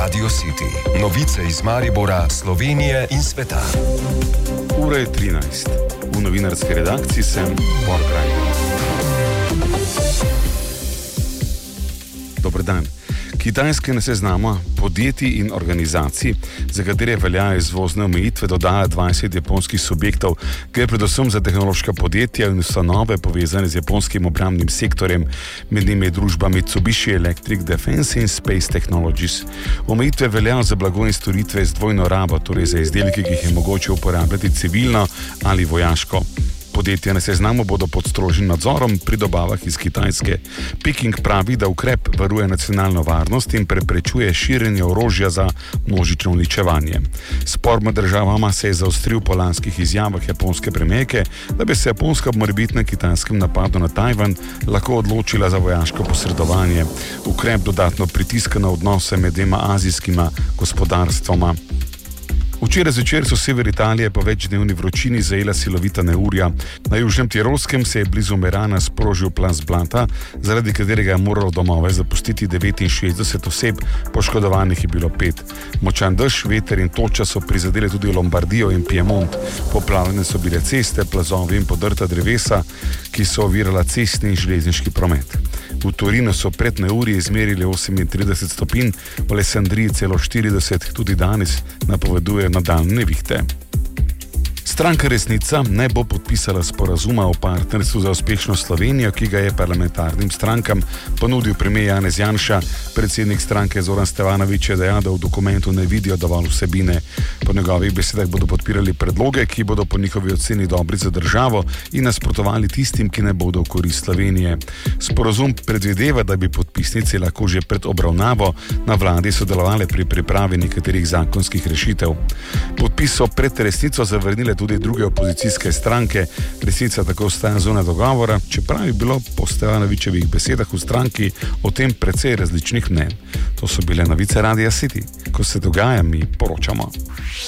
Radio City. Novice iz Maribora, Slovenije in sveta. Ura je 13. V novinarski redakciji sem Borg Rajner. Dober dan. Kitajska na seznamu podjetij in organizacij, za katere veljajo izvozne omejitve, dodaja 20 japonskih subjektov, gre predvsem za tehnološka podjetja in ustanove povezane z japonskim obrambnim sektorjem, med njimi je družba Mitsubishi Electric Defense in Space Technologies. Omejitve veljajo za blago in storitve z dvojno rabo, torej za izdelke, ki jih je mogoče uporabljati civilno ali vojaško. Podjetja na seznamu bodo pod strožjim nadzorom pri dobavah iz Kitajske. Peking pravi, da ukrep varuje nacionalno varnost in preprečuje širjenje orožja za množično uničevanje. Spor med državama se je zaostril po lanskih izjavah japonske premijerke, da bi se Japonska ob morebitnem kitajskem napadu na Tajvan lahko odločila za vojaško posredovanje. Ukrep dodatno pritiska na odnose med dvema azijskima gospodarstvoma. Včeraj zvečer so sever Italije po večdnevni vročini zajela silovita neurja. Na južnem Tirolskem se je blizu Merana sprožil plaz blata, zaradi katerega je moralo domove zapustiti 69 oseb, poškodovanih je bilo 5. Močan dež, veter in toča so prizadeli tudi Lombardijo in Piemont. Poplavljene so bile ceste, plazovi in podrta drevesa, ki so ovirala cestni in železniški promet. V Torinu so pred neurji izmerili 38 stopinj, v Alessandriji celo 40, tudi danes napoveduje nadaljnje nevihte. Stranka Resnica ne bo podpisala sporazuma o partnerstvu za uspešno Slovenijo, ki ga je parlamentarnim strankam ponudil premier Janez Janša. Predsednik stranke Zoran Stevanović je dejal, da v dokumentu ne vidijo dovolj vsebine. Po njegovih besedah bodo podpirali predloge, ki bodo po njihovi oceni dobri za državo in nasprotovali tistim, ki ne bodo v korist Slovenije. Sporazum predvideva, da bi podpisnici lahko že pred obravnavo na vladi sodelovali pri pripravi nekaterih zakonskih rešitev. Podpis so pred Resnico zavrnile tudi druge opozicijske stranke. Resnica tako ostaja zunaj dogovora, čeprav je bilo po Stevanovićevih besedah v stranki o tem precej različnih mnenj. To so bile novice Radia City. Ko se dogaja, mi poročamo.